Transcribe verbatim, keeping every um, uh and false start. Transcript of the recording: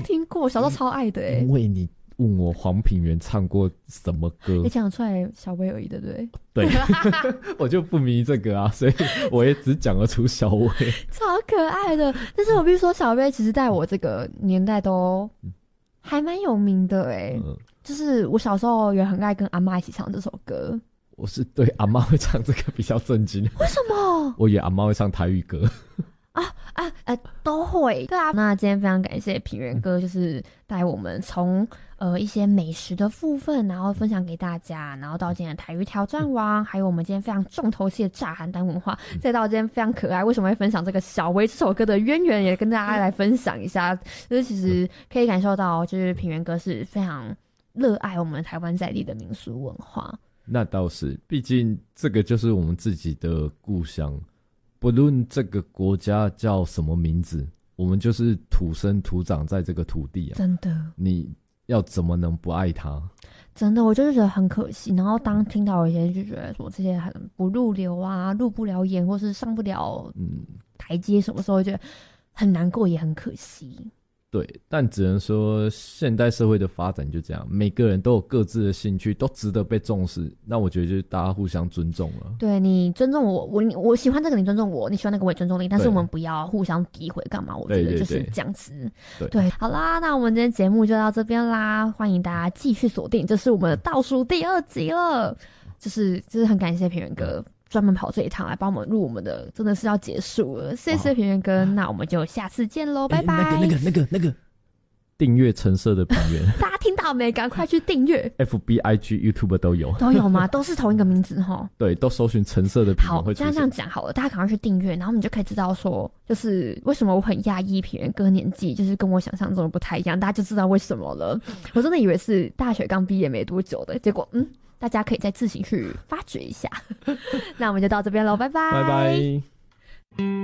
听过，小时候超爱的欸。 因为你问我黄品源唱过什么歌， 你讲出来小薇而已，对不对？ 对，我就不迷这个啊，所以我也只讲得出小薇， 超可爱的。但是我必须说，小薇其实在我这个年代都还蛮有名的欸。嗯，就是我小时候也很爱跟阿嬷一起唱这首歌。 我是对阿嬷会唱这个比较震惊。 为什么？ 我以为阿嬷会唱台语歌。 啊啊呃，都会。对啊，那今天非常感谢品源哥，就是带我们从呃一些美食的部分，然后分享给大家，然后到今天的台语挑战王，嗯、还有我们今天非常重头戏的炸邯郸文化，嗯、再到今天非常可爱，为什么会分享这个小薇这首歌的渊源，也跟大家来分享一下。就是其实可以感受到，就是品源哥是非常热爱我们台湾在地的民俗文化。 那倒是，毕竟这个就是我们自己的故乡。不论这个国家叫什么名字，我们就是土生土长在这个土地啊。 真的， 你要怎么能不爱它？ 真的，我就是觉得很可惜。然后当听到有些人就觉得说这些很不入流啊，入不了眼，或是上不了嗯台阶，什么时候觉得很难过，也很可惜。 对，但只能说现代社会的发展就这样，每个人都有各自的兴趣，都值得被重视。那我觉得就是大家互相尊重了。 对，你尊重我，我我喜欢这个，你尊重我，你喜欢那个，我也尊重你。但是我们不要互相诋毁，干嘛？我觉得就是这样子。对, 对, 对，好啦，那我们今天节目就到这边啦，欢迎大家继续锁定，这是我们的倒数第二集了。就是就是很感谢品源哥专门跑这一趟来帮我们录我们的，真的是要结束了，谢谢品源哥，那我们就下次见喽，拜拜。 那个那个那个那个订阅橙色的品源， 大家听到没？赶快去订阅 ，F B I G YouTube 都有， 都有吗？都是同一个名字齁。 对，都搜寻橙色的品源会出现。好，这样这样讲好了，大家赶快去订阅，然后你就可以知道说，就是为什么我很讶异品源哥年纪就是跟我想象中的不太一样，大家就知道为什么了。我真的以为是大学刚毕业没多久的，结果嗯。大家可以再自行去发掘一下。那我们就到这边咯，拜拜， 拜拜。